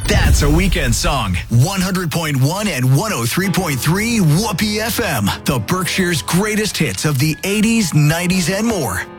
That's a weekend song. 100.1 and 103.3 Whoopee FM. The Berkshire's greatest hits of the 80s, 90s, and more.